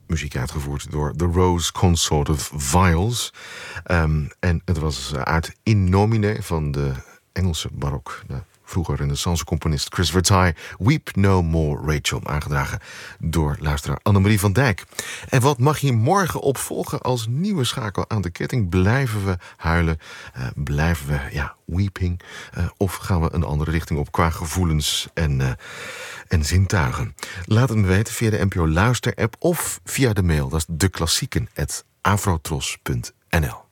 muziek uitgevoerd door The Rose Consort of Viols. En het was uit In Nomine van de Engelse barok, de vroege renaissance-componist Chris Vertye. Weep No More, Rachel, aangedragen door luisteraar Annemarie van Dijk. En wat mag je morgen opvolgen als nieuwe schakel aan de ketting? Blijven we huilen? Blijven we weeping? Of gaan we een andere richting op qua gevoelens en zintuigen? Laat het me weten via de NPO Luister-app of via de mail. Dat is deklassieken@afrotros.nl.